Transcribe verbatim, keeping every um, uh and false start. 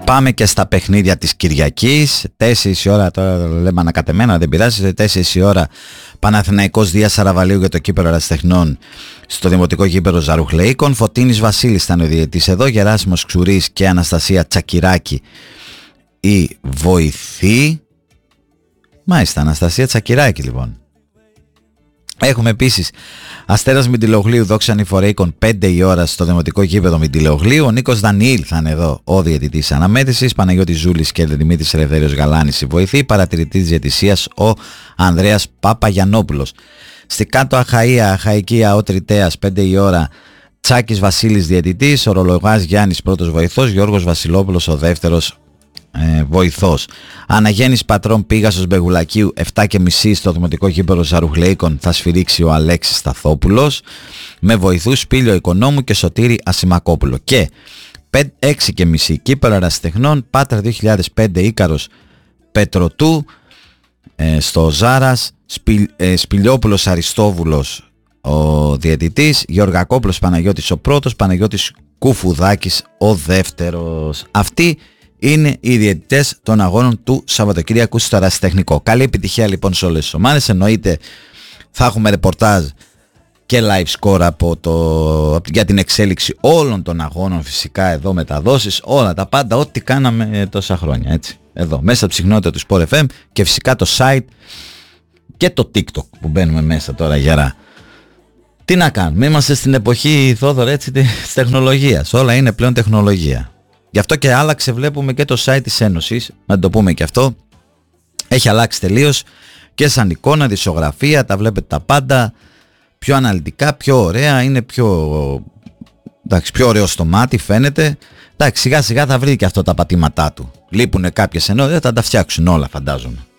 Πάμε και στα παιχνίδια της Κυριακής. Τέσσερις η ώρα, τώρα λέμε ανακατεμένα, δεν πειράζει. Τέσσερις η ώρα Παναθηναϊκός Δίας Σαραβαλίου για το κύπελλο Ερασιτεχνών στο Δημοτικό Γήπεδο Ζαρουχλεΐκων. Φωτίνης Βασίλης ήταν ο διαιτητής εδώ, Γεράσιμος Ξουρής και Αναστασία Τσακυράκη η βοηθή. Μάλιστα, Αναστασία Τσακυράκη λοιπόν. Έχουμε επίσης Αστέρας Μυντιλογλίου Δόξα Νηφορέικων πέντε η ώρα στο Δημοτικό Γήπεδο Μυντιλογλίου. Ο Νίκος Δανιήλ θα είναι εδώ, ο διαιτητής αναμέτρησης. Παναγιώτης Ζούλης και Δημήτρης Ελευθέριος Γαλάνης η βοηθή. Παρατηρητής της διαιτησίας ο Ανδρέας Παπαγιαννόπουλος. Στη Κάτω Αχαΐα, Αχαϊκή ΑΟ Τριτέας πέντε η ώρα Τσάκης Βασίλης διαιτητής. Ο Ρολογάς Γιάννης πρώτος βοηθός. Γιώργος Βασιλόπουλος ο δεύτερος Ε, βοηθός. Αναγέννης Πατρών Πήγασος Μπεγουλακίου επτά και μισή στο Δημοτικό Γήπεδο Ζαρουχλεΐκων θα σφυρίξει ο Αλέξης Σταθόπουλος με βοηθούς Σπήλιο Οικονόμου και Σωτήρη Ασημακόπουλο. Και έξι και μισή κύπελλο Ερασιτεχνών Πάτρα δύο χιλιάδες πέντε Ίκαρος Πετροτού ε, στο Ζάρας. Σπι, ε, Σπηλιόπουλος Αριστόβουλος ο διαιτητής. Γεωργακόπουλος Παναγιώτης ο πρώτος. Παναγιώτης Κουφουδάκης ο δεύτερος. Αυτή είναι οι διαιτητές των αγώνων του Σαββατοκύριακου στο Ερασιτεχνικό. Καλή επιτυχία λοιπόν σε όλες τις ομάδες. Εννοείται θα έχουμε ρεπορτάζ και live score από το, για την εξέλιξη όλων των αγώνων, φυσικά εδώ μεταδόσεις, όλα τα πάντα, ό,τι κάναμε τόσα χρόνια, έτσι. Εδώ, μέσα από τη συχνότητα του Sport εφ εμ και φυσικά το site και το TikTok που μπαίνουμε μέσα τώρα γερά. Τι να κάνουμε, είμαστε στην εποχή, Θόδωρ, έτσι, της τεχνολογίας. Όλα είναι πλέον τεχνολογία. Γι' αυτό και άλλαξε, βλέπουμε, και το site της Ένωσης, να το πούμε και αυτό. Έχει αλλάξει τελείως και σαν εικόνα, δισογραφία, τα βλέπετε τα πάντα πιο αναλυτικά, πιο ωραία, είναι πιο, εντάξει, πιο ωραίο στο μάτι, φαίνεται. Εντάξει, σιγά σιγά θα βρει και αυτό τα πατήματά του. Λείπουνε κάποιες ενότητες, θα τα φτιάξουν όλα, φαντάζομαι.